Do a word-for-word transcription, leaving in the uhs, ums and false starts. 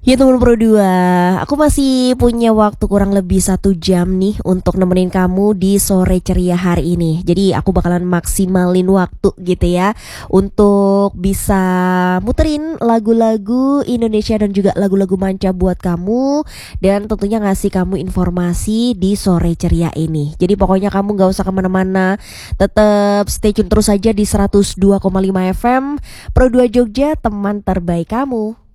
Ya teman Pro dua, aku masih punya waktu kurang lebih satu jam nih untuk nemenin kamu di sore ceria hari ini. Jadi aku bakalan maksimalin waktu gitu ya untuk bisa muterin lagu-lagu Indonesia dan juga lagu-lagu manca buat kamu. Dan tentunya ngasih kamu informasi di sore ceria ini. Jadi pokoknya kamu gak usah kemana-mana, tetap stay tune terus aja di seratus dua koma lima F M Pro dua Jogja, teman terbaik kamu.